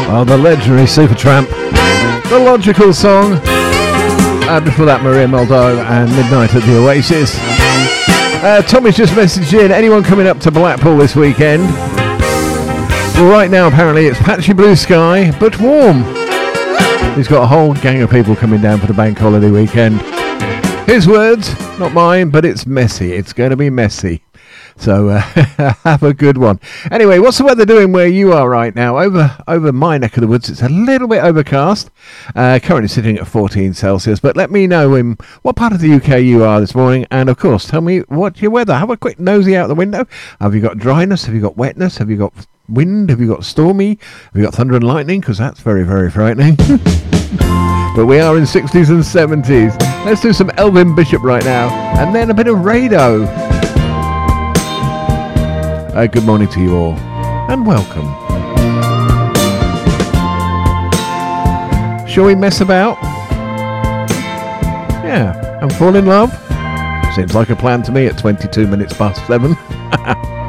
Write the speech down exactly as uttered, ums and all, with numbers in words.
Oh, the legendary Supertramp. The Logical Song. And before that, Maria Moldo and Midnight at the Oasis. Uh, Tommy's just messaged in. Anyone coming up to Blackpool this weekend? Well, right now, apparently, it's patchy blue sky, but warm. He's got a whole gang of people coming down for the bank holiday weekend. His words, not mine, but it's messy. It's going to be messy. So uh, have a good one. Anyway, what's the weather doing where you are right now? Over over my neck of the woods, it's a little bit overcast. Uh, currently sitting at fourteen Celsius. But let me know in what part of the U K you are this morning. And of course, tell me what's your weather. Have a quick nosy out the window. Have you got dryness? Have you got wetness? Have you got wind? Have you got stormy? Have you got thunder and lightning? Because that's very, very frightening. But we are in sixties and seventies. Let's do some Elvin Bishop right now. And then a bit of Rado. Uh, good morning to you all, and welcome. Shall we mess about? Yeah, and fall in love? Seems like a plan to me at twenty-two minutes past seven.